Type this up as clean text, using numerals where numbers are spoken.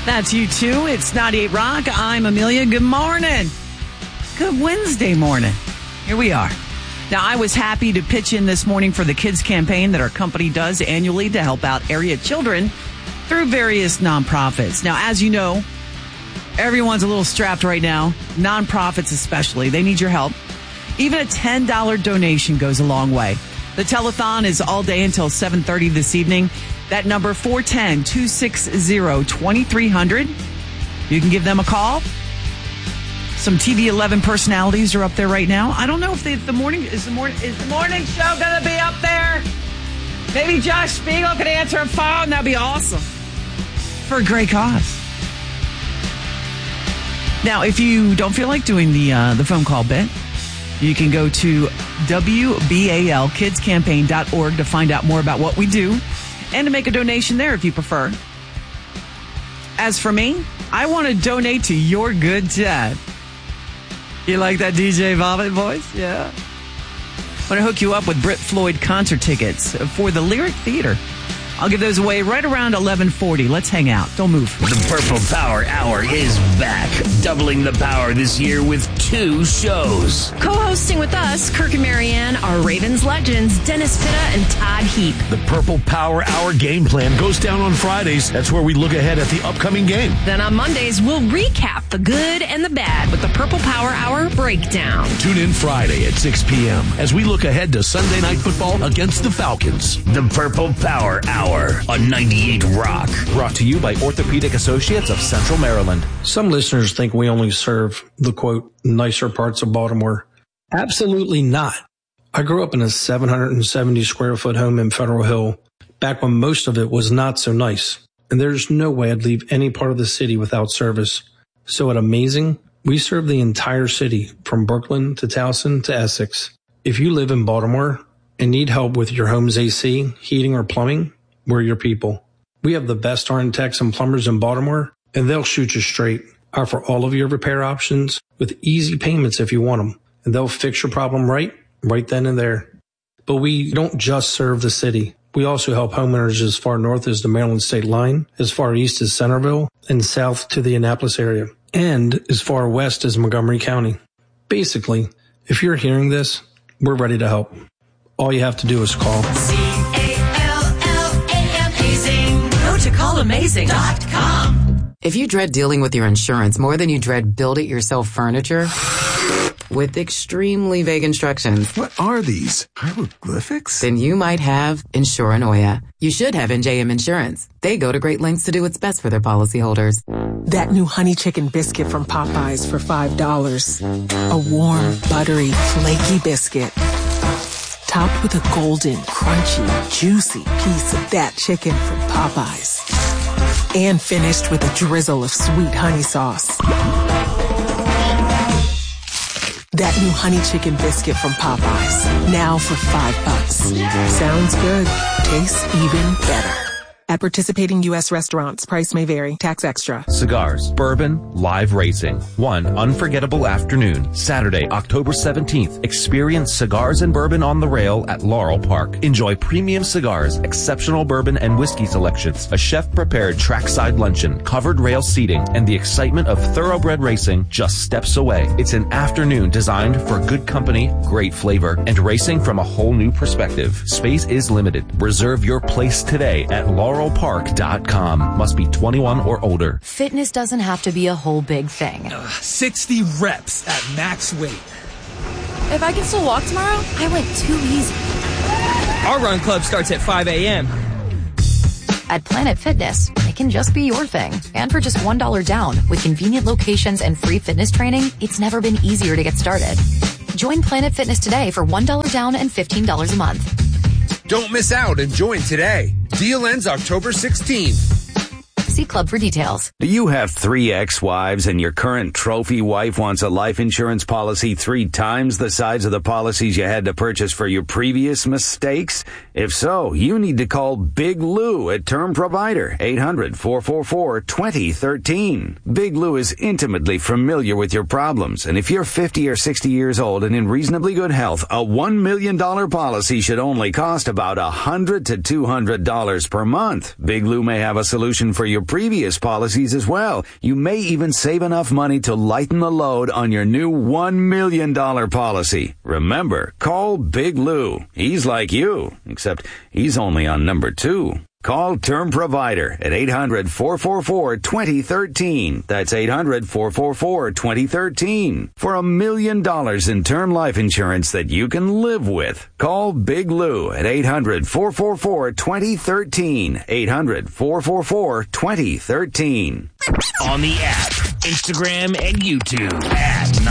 That's you too. It's 98 Rock. I'm Amelia. Good morning. Good Wednesday morning. Here we are. Now, I was happy to pitch in this morning for the kids campaign that our company does annually to help out area children through various nonprofits. Now, as you know, everyone's a little strapped right now. Nonprofits especially. They need your help. Even a $10 donation goes a long way. The telethon is all day until 7:30 this evening. That number, 410-260-2300. You can give them a call. Some TV 11 personalities are up there right now. I don't know if the morning show going to be up there. Maybe Josh Spiegel could answer a phone. That'd be awesome. For a great cause. Now, if you don't feel like doing the phone call bit, you can go to WBALkidscampaign.org to find out more about what we do and to make a donation there if you prefer. As for me, I want to donate to your good time. You like that DJ Vomit voice? Yeah. I want to hook you up with Brit Floyd concert tickets for the Lyric Theater. I'll give those away right around 11:40. Let's hang out. Don't move. The Purple Power Hour is back, doubling the power this year with 2 shows. Co-hosting with us, Kirk and Marianne, are Ravens legends Dennis Pitta and Todd Heap. The Purple Power Hour game plan goes down on Fridays. That's where we look ahead at the upcoming game. Then on Mondays, we'll recap the good and the bad with the Purple Power Hour breakdown. Tune in Friday at 6 p.m. as we look ahead to Sunday Night Football against the Falcons. The Purple Power Hour on 98 Rock. Brought to you by Orthopedic Associates of Central Maryland. Some listeners think we only serve the, quote, nicer parts of Baltimore. Absolutely not. I grew up in a 770 square foot home in Federal Hill, back when most of it was not so nice. And there's no way I'd leave any part of the city without service. So at Amazing, we serve the entire city, from Brooklyn to Towson to Essex. If you live in Baltimore and need help with your home's AC, heating, or plumbing, we're your people. We have the best RN techs and plumbers in Baltimore, and they'll shoot you straight. Offer all of your repair options with easy payments if you want them, and they'll fix your problem right then and there. But we don't just serve the city. We also help homeowners as far north as the Maryland state line, as far east as Centerville, and south to the Annapolis area, and as far west as Montgomery County. Basically, if you're hearing this, we're ready to help. All you have to do is call. Go to callamazing.com. If you dread dealing with your insurance more than you dread build-it-yourself furniture, with extremely vague instructions. What are these? Hieroglyphics? Then you might have Insuranoia. You should have NJM Insurance. They go to great lengths to do what's best for their policyholders. That new honey chicken biscuit from Popeyes for $5. A warm, buttery, flaky biscuit. Topped with a golden, crunchy, juicy piece of that chicken from Popeyes. And finished with a drizzle of sweet honey sauce. That new honey chicken biscuit from Popeyes. Now for $5. Sounds good. Tastes even better. At participating U.S. restaurants, price may vary. Tax extra. Cigars, bourbon, live racing. One unforgettable afternoon, Saturday, October 17th. Experience cigars and bourbon on the rail at Laurel Park. Enjoy premium cigars, exceptional bourbon and whiskey selections, a chef-prepared trackside luncheon, covered rail seating, and the excitement of thoroughbred racing just steps away. It's an afternoon designed for good company, great flavor, and racing from a whole new perspective. Space is limited. Reserve your place today at LaurelPark.com. Must be 21 or older. Fitness doesn't have to be a whole big thing. 60 reps at max weight. If I can still walk tomorrow, I went too easy. Our run club starts at 5 a.m. At Planet Fitness, it can just be your thing. And for just $1 down, with convenient locations and free fitness training, it's never been easier to get started. Join Planet Fitness today for $1 down and $15 a month. Don't miss out and join today. Deal ends October 16th. See Club for details. Do you have 3 ex-wives and your current trophy wife wants a life insurance policy 3 times the size of the policies you had to purchase for your previous mistakes? If so, you need to call Big Lou at Term Provider, 800-444-2013. Big Lou is intimately familiar with your problems, and if you're 50 or 60 years old and in reasonably good health, a $1 million policy should only cost about $100 to $200 per month. Big Lou may have a solution for your previous policies as well. You may even save enough money to lighten the load on your new $1 million policy. Remember, call Big Lou. He's like you, except he's only on number 2. Call Term Provider at 800-444-2013. That's 800-444-2013. For $1 million in term life insurance that you can live with. Call Big Lou at 800-444-2013. 800-444-2013. On the app, Instagram, and YouTube at